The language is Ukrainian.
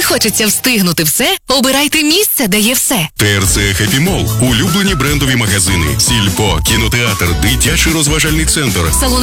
хочеться встигнути все, обирайте місце, де є все. ТРЦ Happy Mall. Улюблені брендові магазини. Сільпо, кінотеатр, дитячий розважальний центр. Салони